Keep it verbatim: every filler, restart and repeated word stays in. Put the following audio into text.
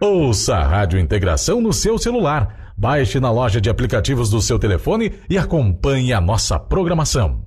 Ouça a Rádio Integração no seu celular. Baixe na loja de aplicativos do seu telefone e acompanhe a nossa programação.